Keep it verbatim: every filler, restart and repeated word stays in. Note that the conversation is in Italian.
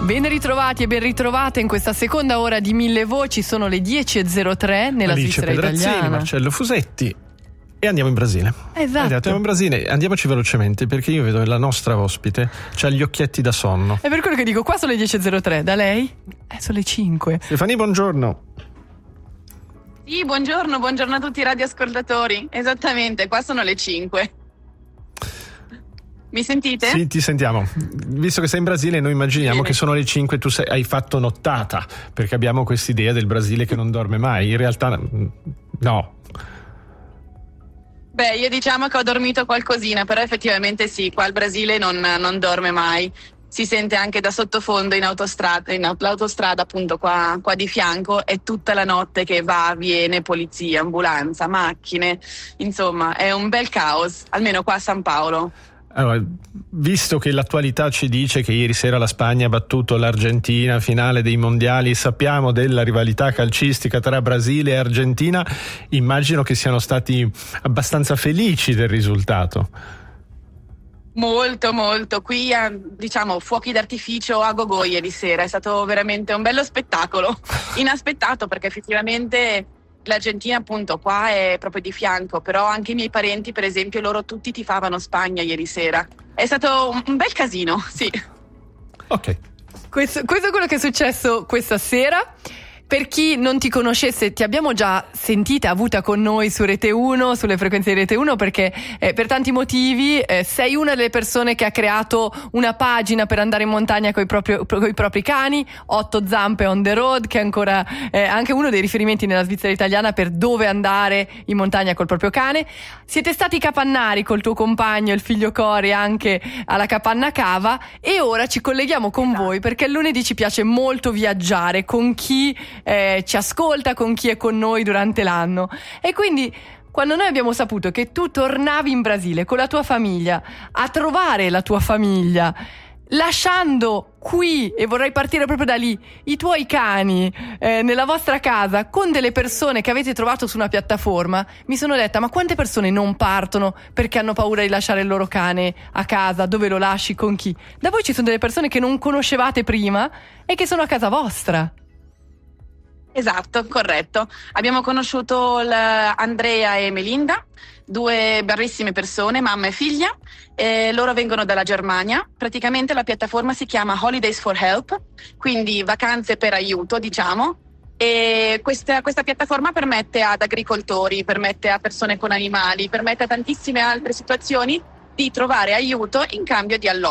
Ben ritrovati e ben ritrovate in questa seconda ora di Mille Voci. Sono le dieci e zero tre nella Alice Svizzera Pedrazzini, italiana. Marcello Fusetti. E andiamo in Brasile. Esatto. Andiamo in Brasile, andiamoci velocemente perché io vedo che la nostra ospite c'ha gli occhietti da sonno. È per quello che dico, qua sono le dieci e zero tre, da lei? Eh, sono le cinque. Stefania, buongiorno. Sì, buongiorno, buongiorno a tutti i radioascoltatori. Esattamente, qua sono le cinque. Mi sentite? Sì, ti sentiamo. Visto che sei in Brasile, noi immaginiamo Bene. che sono le cinque, tu sei, hai fatto nottata, perché abbiamo quest'idea del Brasile che non dorme mai. In realtà no. Beh, io diciamo che ho dormito qualcosina, però effettivamente sì, qua il Brasile non, non dorme mai. Si sente anche da sottofondo in autostrada, in aut- l'autostrada appunto qua, qua di fianco, è tutta la notte che va, viene, polizia, ambulanza, macchine, insomma è un bel caos, almeno qua a San Paolo. Allora, visto che l'attualità ci dice che ieri sera la Spagna ha battuto l'Argentina, finale dei mondiali, sappiamo della rivalità calcistica tra Brasile e Argentina, immagino che siano stati abbastanza felici del risultato. Molto, molto. Qui, eh, diciamo, fuochi d'artificio a gogo ieri sera. È stato veramente un bello spettacolo. Inaspettato, perché effettivamente l'Argentina, appunto, qua è proprio di fianco. Però anche i miei parenti, per esempio, loro tutti tifavano Spagna ieri sera. È stato un, un bel casino, sì. Ok. Questo, questo è quello che è successo questa sera. Per chi non ti conoscesse, ti abbiamo già sentita, avuta con noi su Rete uno, sulle frequenze di Rete uno, perché eh, per tanti motivi eh, sei una delle persone che ha creato una pagina per andare in montagna coi propri, coi propri cani, Otto Zampe on the road, che è ancora eh, anche uno dei riferimenti nella Svizzera italiana per dove andare in montagna col proprio cane. Siete stati capannari col tuo compagno, il figlio Cori, anche alla Capanna Cava, e ora ci colleghiamo con voi perché il lunedì ci piace molto viaggiare con chi Eh, ci ascolta, con chi è con noi durante l'anno. E quindi quando noi abbiamo saputo che tu tornavi in Brasile con la tua famiglia a trovare la tua famiglia, lasciando qui, e vorrei partire proprio da lì, i tuoi cani eh, nella vostra casa con delle persone che avete trovato su una piattaforma, mi sono detta: ma quante persone non partono perché hanno paura di lasciare il loro cane a casa? Dove lo lasci? Con chi? Da voi ci sono delle persone che non conoscevate prima e che sono a casa vostra. Esatto, corretto. Abbiamo conosciuto Andrea e Melinda, due bravissime persone, mamma e figlia. E loro vengono dalla Germania. Praticamente la piattaforma si chiama Holidays for Help, quindi vacanze per aiuto, diciamo. E questa, questa piattaforma permette ad agricoltori, permette a persone con animali, permette a tantissime altre situazioni di trovare aiuto in cambio di alloggio.